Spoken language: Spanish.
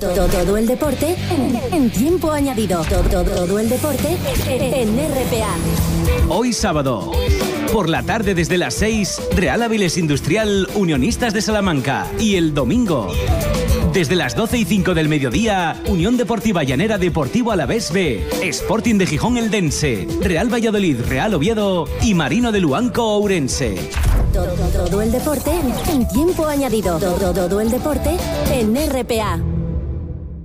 Todo el deporte en tiempo añadido. Todo el deporte en RPA. Hoy sábado, por la tarde desde las 6, Real Avilés Industrial, Unionistas de Salamanca. Y el domingo, desde las 12:05 del mediodía, Unión Deportiva Llanera Deportivo Alavés B, Sporting de Gijón Eldense, Real Valladolid, Real Oviedo y Marino de Luanco Ourense. Todo el deporte en tiempo añadido. Todo el deporte en RPA.